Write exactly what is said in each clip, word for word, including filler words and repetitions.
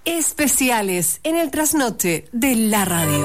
especiales en el trasnoche de la radio.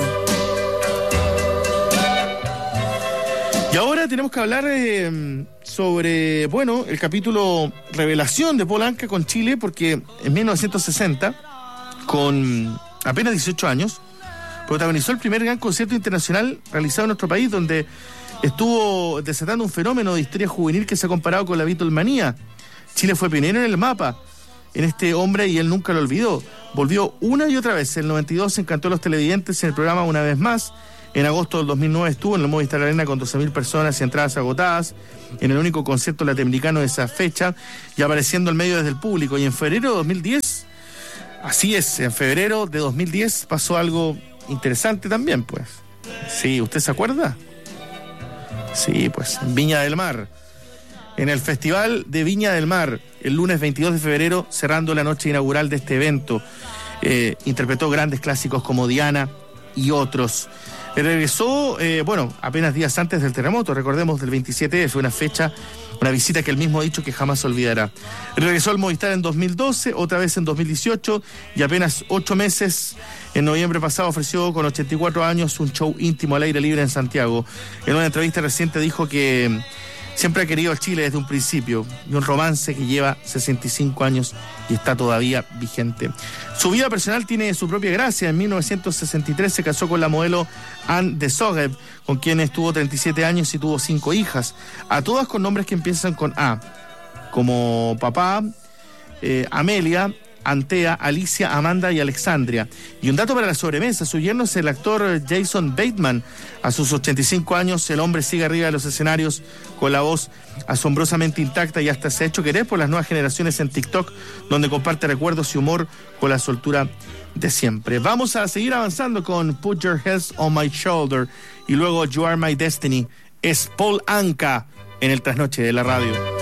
Y ahora tenemos que hablar eh, sobre, bueno, el capítulo Revelación de Paul Anka con Chile, porque en mil novecientos sesenta, con apenas dieciocho años, protagonizó el primer gran concierto internacional realizado en nuestro país, donde estuvo desatando un fenómeno de histeria juvenil que se ha comparado con la Beatlemanía. Chile fue pionero en el mapa en este hombre y él nunca lo olvidó. Volvió una y otra vez. En el noventa y dos se encantó a los televidentes en el programa Una Vez Más. En agosto del dos mil nueve estuvo en el Movistar Arena con doce mil personas y entradas agotadas, en el único concierto latinoamericano de esa fecha, y apareciendo al medio desde el público. Y en febrero de dos mil diez, así es, en febrero de dos mil diez pasó algo interesante también, pues. Sí, ¿usted se acuerda? Sí, pues, en Viña del Mar. En el Festival de Viña del Mar, el lunes veintidós de febrero, cerrando la noche inaugural de este evento. Eh, interpretó grandes clásicos como Diana y otros. Regresó, eh, bueno, apenas días antes del terremoto, recordemos, del veintisiete, fue una fecha, una visita que él mismo ha dicho que jamás olvidará. Regresó al Movistar en dos mil doce, otra vez en dos mil dieciocho, y apenas ocho meses, en noviembre pasado, ofreció con ochenta y cuatro años un show íntimo al aire libre en Santiago. En una entrevista reciente dijo que siempre ha querido a Chile desde un principio, y un romance que lleva sesenta y cinco años y está todavía vigente. Su vida personal tiene su propia gracia. En mil novecientos sesenta y tres se casó con la modelo Anne de Sogev, con quien estuvo treinta y siete años y tuvo cinco hijas, a todas con nombres que empiezan con A, como papá, eh, Amelia, Antea, Alicia, Amanda y Alexandria. Y un dato para la sobremesa: su yerno es el actor Jason Bateman. A sus ochenta y cinco años, el hombre sigue arriba de los escenarios con la voz asombrosamente intacta y hasta se ha hecho querer por las nuevas generaciones en TikTok, donde comparte recuerdos y humor con la soltura de siempre. Vamos a seguir avanzando con Put Your Heads on My Shoulder y luego You Are My Destiny. Es Paul Anka en el trasnoche de la radio.